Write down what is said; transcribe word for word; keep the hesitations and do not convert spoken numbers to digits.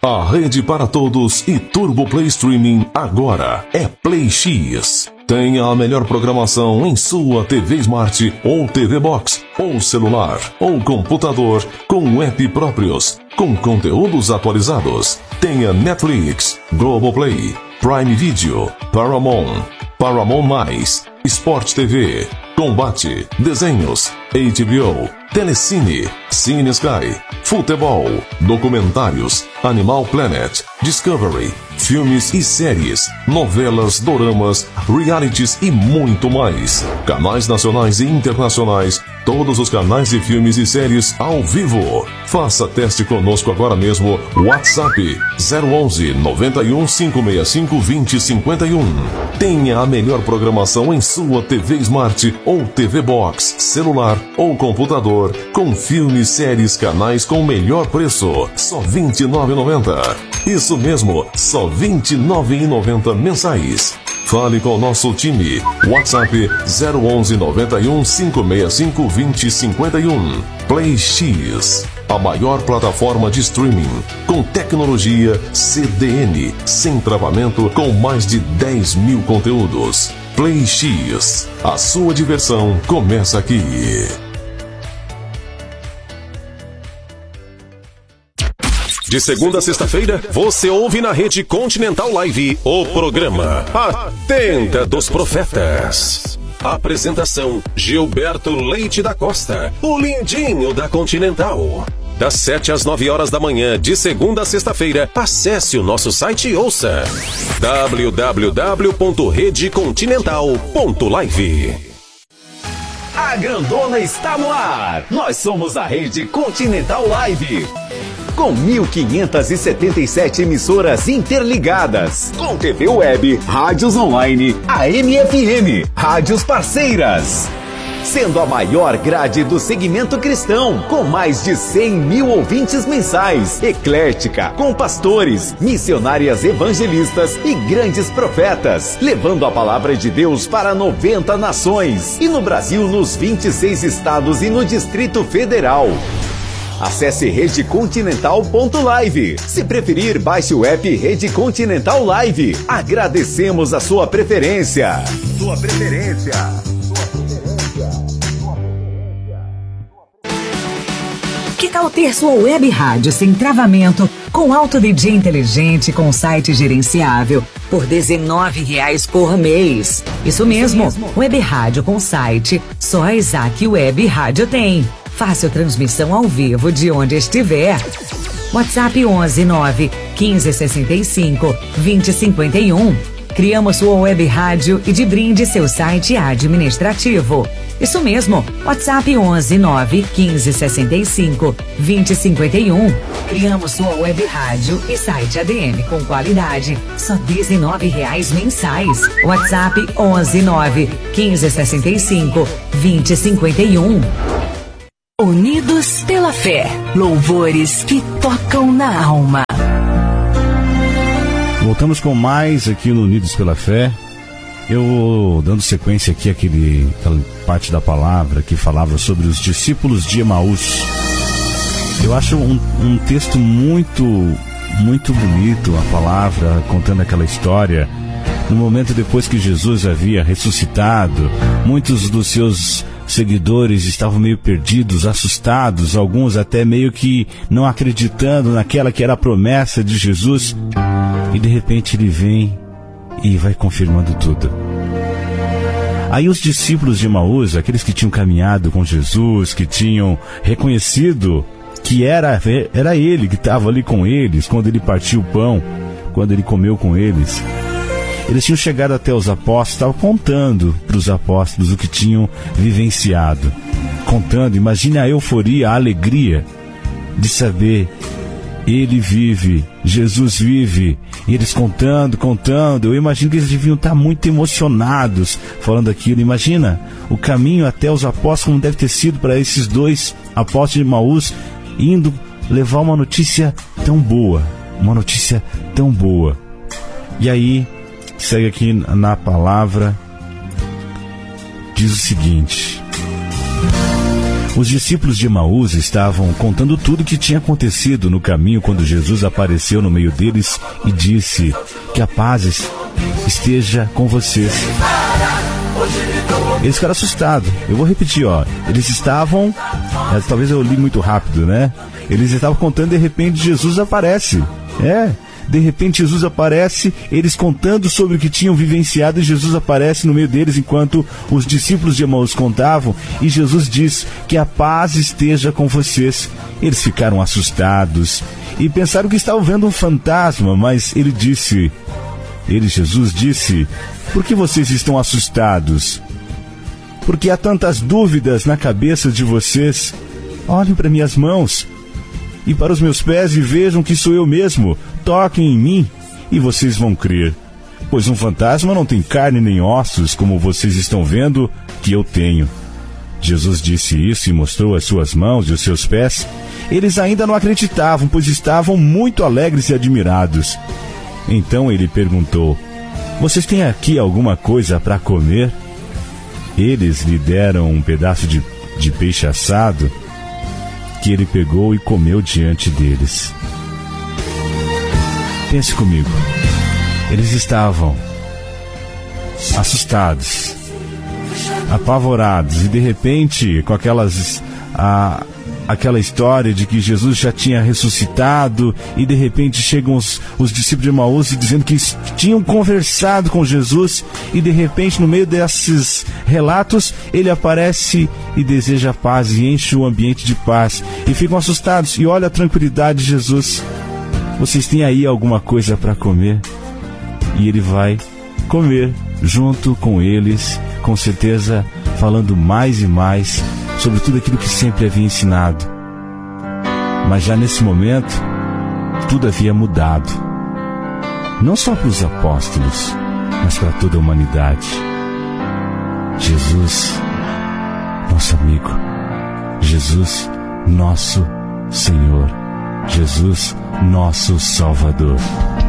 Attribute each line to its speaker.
Speaker 1: A rede para todos e Turbo Play Streaming agora é Play X. Tenha a melhor programação em sua T V Smart ou T V Box, ou celular, ou computador, com app próprios, com conteúdos atualizados. Tenha Netflix, Globoplay, Prime Video, Paramount, Paramount Mais, Sport T V, Combate, Desenhos, H B O, Telecine, Cine Sky, Futebol, Documentários, Animal Planet, Discovery, filmes e séries, novelas, doramas, realities e muito mais. Canais nacionais e internacionais, todos os canais de filmes e séries ao vivo. Faça teste conosco agora mesmo. WhatsApp zero onze, noventa e um, cinco seis cinco, vinte, cinquenta e um. Tenha a melhor programação em sua T V Smart ou T V Box, celular ou computador, com filmes, séries, canais com o melhor preço. Só vinte e nove reais e noventa centavos. Isso mesmo, só vinte e nove reais e noventa centavos mensais. Fale com o nosso time. WhatsApp zero onze, noventa e um, cinco seis cinco, vinte, cinquenta e um. Play X, a maior plataforma de streaming, com tecnologia C D N, sem travamento, com mais de dez mil conteúdos. Play X, a sua diversão começa aqui. De segunda a sexta-feira, você ouve na Rede Continental Live o programa A Tenda dos Profetas. Apresentação: Gilberto Leite da Costa, o lindinho da Continental. Das sete às nove horas da manhã, de segunda a sexta-feira, acesse o nosso site e ouça w w w ponto rede continental ponto live.
Speaker 2: A grandona está no ar. Nós somos a Rede Continental Live. Com mil quinhentas e setenta e sete emissoras interligadas, com T V Web, rádios online, A M F M, rádios parceiras. Sendo a maior grade do segmento cristão, com mais de cem mil ouvintes mensais, eclética, com pastores, missionárias evangelistas e grandes profetas, levando a palavra de Deus para noventa nações, e no Brasil nos vinte e seis estados e no Distrito Federal. Acesse rede continental ponto live. Se preferir, baixe o app Rede Continental Live. Agradecemos a sua preferência. Sua preferência.
Speaker 3: Que tal ter sua web rádio sem travamento, com alto D J inteligente, com site gerenciável, por dezenove reais por mês? Isso mesmo, web rádio com site, só a Isaac Web Rádio tem. Fácil transmissão ao vivo de onde estiver. WhatsApp onze, nove, quinze, sessenta e cinco, vinte, cinquenta e um. Criamos sua web rádio e de brinde seu site administrativo. Isso mesmo, WhatsApp onze, nove, quinze, sessenta e cinco, vinte, cinquenta e um. Criamos sua web rádio e site A D M com qualidade, só dezenove reais mensais. WhatsApp onze, nove, quinze, sessenta e cinco, vinte, cinquenta e um. Unidos pela Fé, louvores que tocam na alma.
Speaker 4: Voltamos com mais aqui no Unidos pela Fé. Eu dando sequência aqui àquele, aquela parte da palavra que falava sobre os discípulos de Emaús. Eu acho um, um texto muito, muito bonito, a palavra contando aquela história. No momento depois que Jesus havia ressuscitado, muitos dos seus seguidores estavam meio perdidos, assustados, alguns até meio que não acreditando naquela que era a promessa de Jesus. E de repente ele vem e vai confirmando tudo. Aí os discípulos de Emaús, aqueles que tinham caminhado com Jesus, que tinham reconhecido que era, era ele que estava ali com eles, quando ele partiu o pão, quando ele comeu com eles, eles tinham chegado até os apóstolos, estavam contando para os apóstolos o que tinham vivenciado. Contando, imagine a euforia, a alegria de saber, ele vive, Jesus vive. E eles contando, contando, eu imagino que eles deviam estar muito emocionados falando aquilo. Imagina o caminho até os apóstolos, como deve ter sido para esses dois apóstolos de Emaús, indo levar uma notícia tão boa, uma notícia tão boa. E aí, segue aqui na palavra, diz o seguinte: Os discípulos de Emaús estavam contando tudo o que tinha acontecido no caminho quando Jesus apareceu no meio deles e disse: que a paz esteja com vocês. Eles ficaram assustados. Eu vou repetir, ó. Eles estavam... Talvez eu li muito rápido, né? Eles estavam contando, de repente Jesus aparece. É... De repente Jesus aparece, eles contando sobre o que tinham vivenciado, e Jesus aparece no meio deles enquanto os discípulos de Emaús contavam, e Jesus diz: que a paz esteja com vocês. Eles ficaram assustados e pensaram que estavam vendo um fantasma, mas ele disse, ele, Jesus disse: por que vocês estão assustados? Porque há tantas dúvidas na cabeça de vocês. Olhem para minhas mãos e para os meus pés e vejam que sou eu mesmo. Toquem em mim e vocês vão crer. Pois um fantasma não tem carne nem ossos, como vocês estão vendo que eu tenho. Jesus disse isso e mostrou as suas mãos e os seus pés. Eles ainda não acreditavam, pois estavam muito alegres e admirados. Então ele perguntou: vocês têm aqui alguma coisa para comer? Eles lhe deram um pedaço de, de peixe assado, que ele pegou e comeu diante deles. Pense comigo. Eles estavam assustados, apavorados, e de repente, com aquelas a, aquela história de que Jesus já tinha ressuscitado, e de repente chegam os, os discípulos de Emaús dizendo que tinham conversado com Jesus, e de repente, no meio desses relatos, ele aparece e deseja paz e enche o ambiente de paz, e ficam assustados. E olha a tranquilidade de Jesus: vocês têm aí alguma coisa para comer? E ele vai comer junto com eles, com certeza falando mais e mais sobre tudo aquilo que sempre havia ensinado. Mas já nesse momento, tudo havia mudado. Não só para os apóstolos, mas para toda a humanidade. Jesus, nosso amigo. Jesus, nosso Senhor. Jesus, nosso Salvador.